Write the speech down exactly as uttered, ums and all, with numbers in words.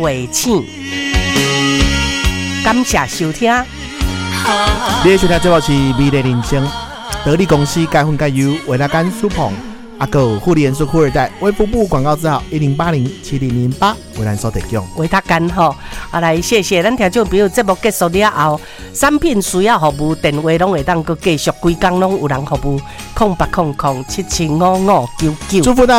卫醒。感谢收听。 你收听节目是《美丽人生》，得力公司钙粉钙油维他甘舒捧，阿狗护理元素富二代，卫福部广告字号一零八零七零零八为咱所提供。 维他甘吼，啊来谢谢咱听众朋友，节目结束了后，产品需要服务电话拢会当阁继续，规工拢有人服务，空八空空七七五五九九。 祝福大家。